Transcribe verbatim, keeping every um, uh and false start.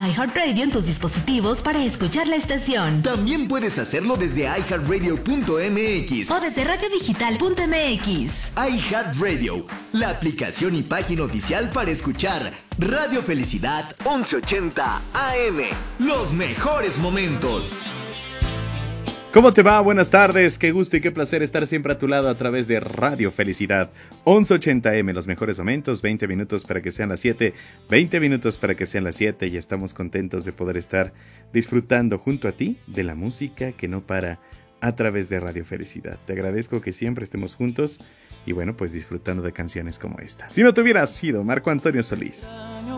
iHeartRadio en tus dispositivos para escuchar la estación. También puedes hacerlo desde i heart radio punto m x o desde radio digital punto m x. iHeartRadio, la aplicación y página oficial para escuchar Radio Felicidad once ochenta A M. Los mejores momentos. ¿Cómo te va? Buenas tardes, qué gusto y qué placer estar siempre a tu lado a través de Radio Felicidad once ochenta A M, los mejores momentos, veinte minutos para que sean las siete, veinte minutos para que sean las siete y estamos contentos de poder estar disfrutando junto a ti de la música que no para a través de Radio Felicidad. Te agradezco que siempre estemos juntos y bueno, pues disfrutando de canciones como esta. Si no te hubieras sido Marco Antonio Solís.